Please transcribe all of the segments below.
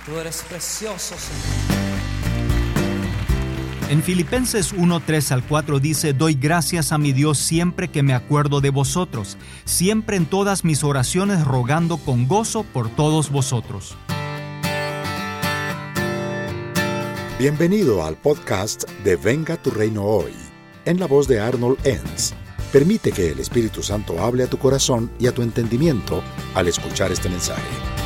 Tú eres precioso, Señor. En Filipenses 1:3-4 dice: doy gracias a mi Dios siempre que me acuerdo de vosotros, siempre en todas mis oraciones rogando con gozo por todos vosotros. Bienvenido al podcast de Venga tu Reino Hoy, en la voz de Arnold Enns. Permite que el Espíritu Santo hable a tu corazón y a tu entendimiento al escuchar este mensaje.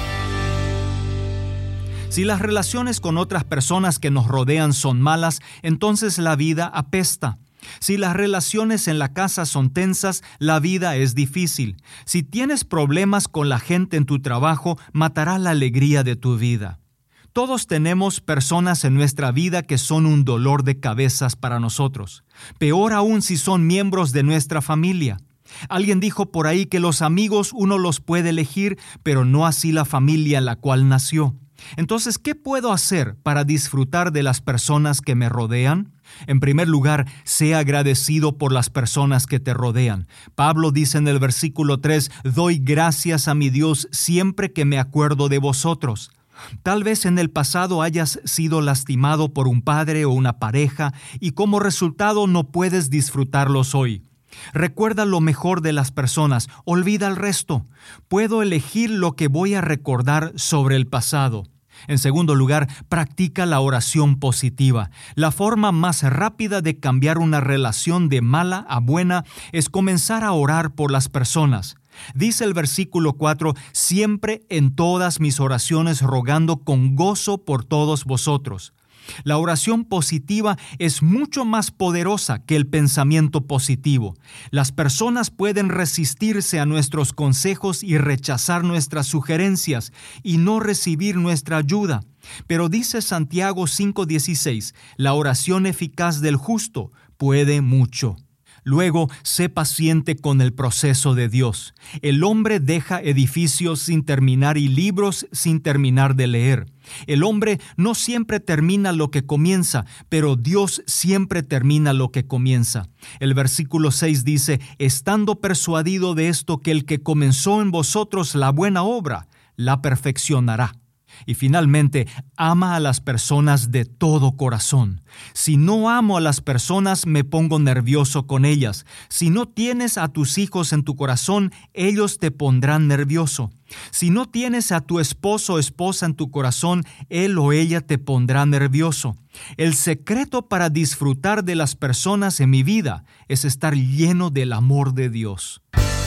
Si las relaciones con otras personas que nos rodean son malas, entonces la vida apesta. Si las relaciones en la casa son tensas, la vida es difícil. Si tienes problemas con la gente en tu trabajo, matará la alegría de tu vida. Todos tenemos personas en nuestra vida que son un dolor de cabezas para nosotros. Peor aún si son miembros de nuestra familia. Alguien dijo por ahí que los amigos uno los puede elegir, pero no así la familia en la cual nació. Entonces, ¿qué puedo hacer para disfrutar de las personas que me rodean? En primer lugar, sé agradecido por las personas que te rodean. Pablo dice en el versículo 3, doy gracias a mi Dios siempre que me acuerdo de vosotros. Tal vez en el pasado hayas sido lastimado por un padre o una pareja y como resultado no puedes disfrutarlos hoy. Recuerda lo mejor de las personas, olvida el resto. Puedo elegir lo que voy a recordar sobre el pasado. En segundo lugar, practica la oración positiva. La forma más rápida de cambiar una relación de mala a buena es comenzar a orar por las personas. Dice el versículo 4, siempre en todas mis oraciones rogando con gozo por todos vosotros. La oración positiva es mucho más poderosa que el pensamiento positivo. Las personas pueden resistirse a nuestros consejos y rechazar nuestras sugerencias y no recibir nuestra ayuda. Pero dice Santiago 5:16, la oración eficaz del justo puede mucho. Luego, sé paciente con el proceso de Dios. El hombre deja edificios sin terminar y libros sin terminar de leer. El hombre no siempre termina lo que comienza, pero Dios siempre termina lo que comienza. El versículo 6 dice, estando persuadido de esto que el que comenzó en vosotros la buena obra, la perfeccionará. Y finalmente, ama a las personas de todo corazón. Si no amo a las personas, me pongo nervioso con ellas. Si no tienes a tus hijos en tu corazón, ellos te pondrán nervioso. Si no tienes a tu esposo o esposa en tu corazón, él o ella te pondrá nervioso. El secreto para disfrutar de las personas en mi vida es estar lleno del amor de Dios.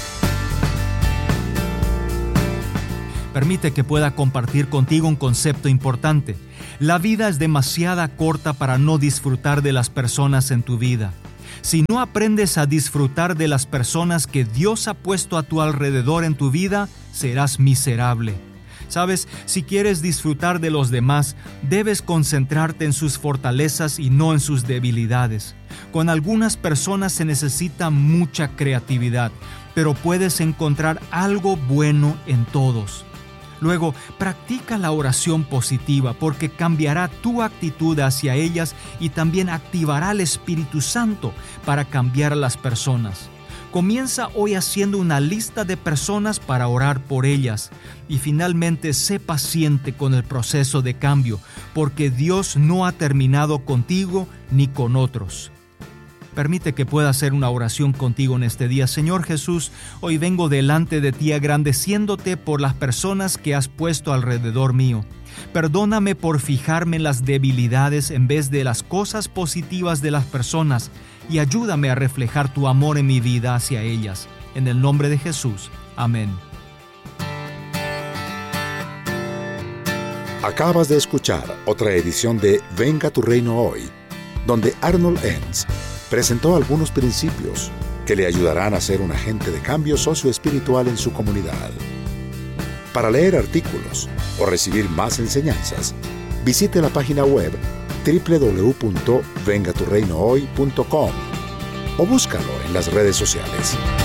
Permite que pueda compartir contigo un concepto importante. La vida es demasiado corta para no disfrutar de las personas en tu vida. Si no aprendes a disfrutar de las personas que Dios ha puesto a tu alrededor en tu vida, serás miserable. ¿Sabes? Si quieres disfrutar de los demás, debes concentrarte en sus fortalezas y no en sus debilidades. Con algunas personas se necesita mucha creatividad, pero puedes encontrar algo bueno en todos. Luego, practica la oración positiva porque cambiará tu actitud hacia ellas y también activará el Espíritu Santo para cambiar a las personas. Comienza hoy haciendo una lista de personas para orar por ellas. Y finalmente, sé paciente con el proceso de cambio porque Dios no ha terminado contigo ni con otros. Permite que pueda hacer una oración contigo en este día. Señor Jesús, hoy vengo delante de ti agradeciéndote por las personas que has puesto alrededor mío. Perdóname por fijarme en las debilidades en vez de las cosas positivas de las personas y ayúdame a reflejar tu amor en mi vida hacia ellas. En el nombre de Jesús. Amén. Acabas de escuchar otra edición de Venga tu Reino Hoy, donde Arnold Enns presentó algunos principios que le ayudarán a ser un agente de cambio socioespiritual en su comunidad. Para leer artículos o recibir más enseñanzas, visite la página web www.vengaturreinohoy.com o búscalo en las redes sociales.